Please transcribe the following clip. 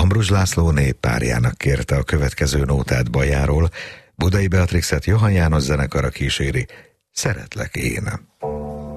Ambrus László néppárjának kérte a következő nótát Bajáról, Budai Beatrixet Johann János zenekara kíséri, Szeretlek én.